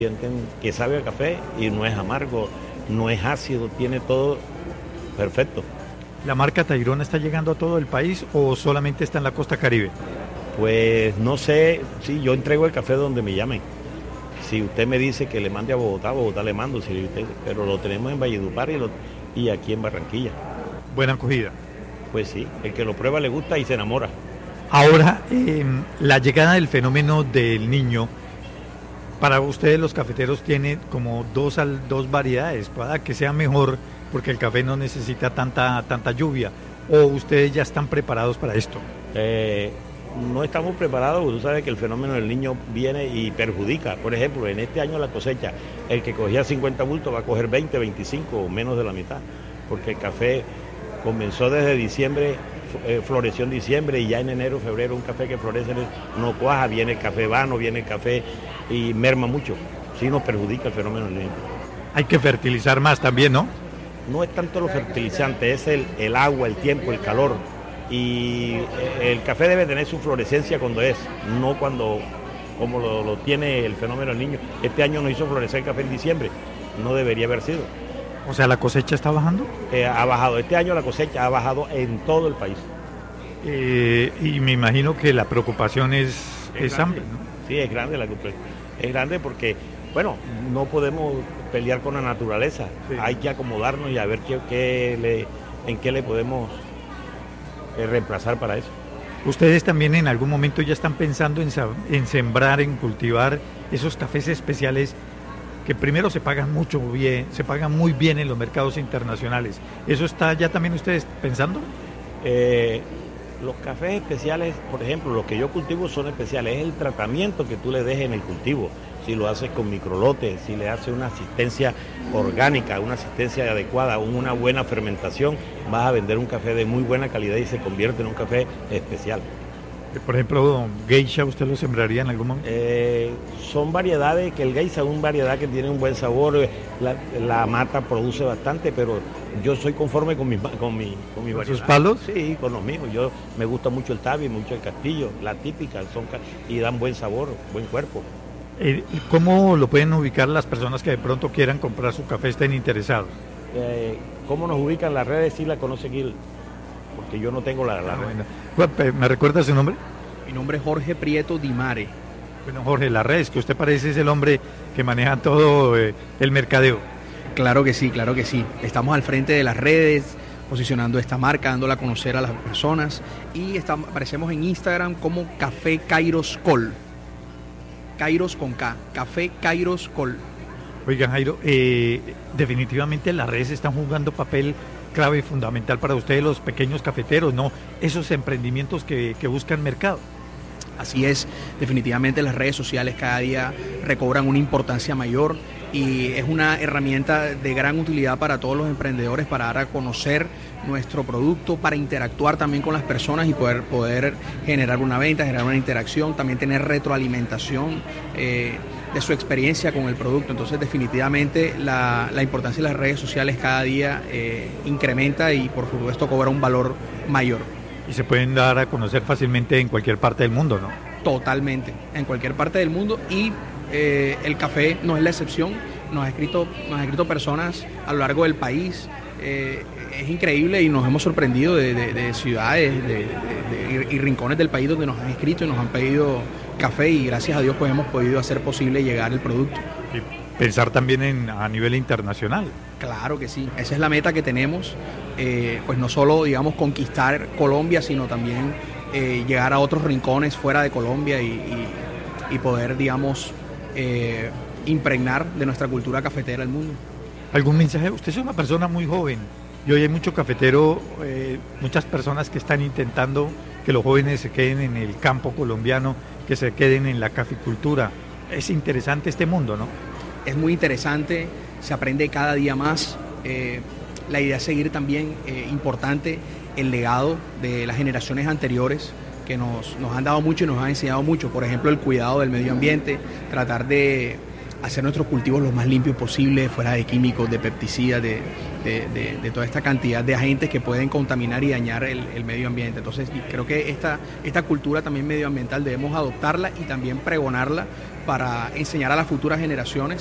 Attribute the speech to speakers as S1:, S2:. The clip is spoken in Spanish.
S1: Sienten que sabe a café y no es amargo, no es ácido, tiene todo perfecto.
S2: ¿La marca Tayrona está llegando a todo el país o solamente está en la costa Caribe?
S1: Pues no sé, sí, yo entrego el café donde me llamen. Si usted me dice que le mande a Bogotá, Bogotá le mando, pero lo tenemos en Valledupar y aquí en Barranquilla.
S2: Buena acogida.
S1: Pues sí, el que lo prueba le gusta y se enamora.
S2: Ahora, la llegada del fenómeno del Niño, para ustedes los cafeteros tiene como dos variedades, para que sea mejor, porque el café no necesita tanta lluvia, o ustedes ya están preparados para esto.
S1: No estamos preparados, porque tú sabes que el fenómeno del Niño viene y perjudica. Por ejemplo, en este año la cosecha, el que cogía 50 bultos va a coger 20, 25 o menos de la mitad, porque el café comenzó desde diciembre, floreció en diciembre y ya en enero, febrero un café que florece no cuaja, viene el café vano, viene el café y merma mucho. Sí nos perjudica el fenómeno del Niño.
S2: Hay que fertilizar más también, ¿no?
S1: No es tanto los fertilizantes, es el agua, el tiempo, el calor. Y el café debe tener su florescencia cuando es, no cuando como lo tiene el fenómeno del Niño. Este año nos hizo florecer el café en diciembre, no debería haber sido.
S2: O sea, ¿la cosecha está bajando?
S1: Ha bajado, este año la cosecha ha bajado en todo el país.
S2: Y me imagino que la preocupación es hambre, ¿no?
S1: Sí, es grande es grande porque, bueno, no podemos pelear con la naturaleza, sí. Hay que acomodarnos y a ver en qué le podemos reemplazar para eso.
S2: ¿Ustedes también en algún momento ya están pensando en sembrar, en cultivar esos cafés especiales que primero se pagan muy bien en los mercados internacionales? ¿Eso está ya también ustedes pensando?
S1: Los cafés especiales, por ejemplo, los que yo cultivo son especiales, es el tratamiento que tú le dejes en el cultivo. Si lo haces con microlotes, si le haces una asistencia orgánica, una asistencia adecuada, una buena fermentación, vas a vender un café de muy buena calidad y se convierte en un café especial.
S2: Por ejemplo, geisha, ¿usted lo sembraría en algún momento?
S1: Son variedades, que el geisha es una variedad que tiene un buen sabor, la mata produce bastante, pero yo soy conforme con mi variedad.
S2: ¿Sus palos?
S1: Sí, con los mismos. Yo me gusta mucho el Tabi, mucho el Castillo, la típica, y dan buen sabor, buen cuerpo.
S2: ¿Cómo lo pueden ubicar las personas que de pronto quieran comprar su café, estén interesados?
S1: ¿Cómo nos ubican las redes? Sí la conoce Gil, porque yo no tengo la red.
S2: Bueno. ¿Me recuerda su nombre?
S3: Mi nombre es Jorge Prieto Dimare.
S2: Bueno, Jorge, las redes, que usted parece es el hombre que maneja todo el mercadeo.
S3: Claro que sí, claro que sí. Estamos al frente de las redes, posicionando esta marca, dándola a conocer a las personas, y aparecemos en Instagram como Café Kairos Col. Kairos con K, Café Kairos Col.
S2: Oigan, Jairo, definitivamente las redes están jugando papel clave y fundamental para ustedes, los pequeños cafeteros, ¿no? Esos emprendimientos que buscan mercado.
S3: Así es, definitivamente las redes sociales cada día recobran una importancia mayor y es una herramienta de gran utilidad para todos los emprendedores para dar a conocer nuestro producto, para interactuar también con las personas y poder generar una venta, generar una interacción, también tener retroalimentación de su experiencia con el producto. Entonces definitivamente la importancia de las redes sociales cada día incrementa y por supuesto cobra un valor mayor.
S2: Y se pueden dar a conocer fácilmente en cualquier parte del mundo, ¿no?
S3: Totalmente, en cualquier parte del mundo, y el café no es la excepción. Nos ha escrito personas a lo largo del país. Es increíble y nos hemos sorprendido de ciudades y rincones del país donde nos han escrito y nos han pedido café, y gracias a Dios pues hemos podido hacer posible llegar el producto.
S2: Y pensar también a nivel internacional.
S3: Claro que sí, esa es la meta que tenemos, pues no solo digamos conquistar Colombia, sino también llegar a otros rincones fuera de Colombia y poder digamos impregnar de nuestra cultura cafetera al mundo.
S2: ¿Algún mensaje? Usted es una persona muy joven y hoy hay mucho cafetero, muchas personas que están intentando que los jóvenes se queden en el campo colombiano, que se queden en la caficultura. Es interesante este mundo, ¿no?
S3: Es muy interesante, se aprende cada día más. La idea es seguir también, importante, el legado de las generaciones anteriores que nos han dado mucho y nos han enseñado mucho. Por ejemplo, el cuidado del medio ambiente, tratar de hacer nuestros cultivos lo más limpios posible, fuera de químicos, de pesticidas, de toda esta cantidad de agentes que pueden contaminar y dañar el medio ambiente. Entonces creo que esta cultura también medioambiental debemos adoptarla y también pregonarla para enseñar a las futuras generaciones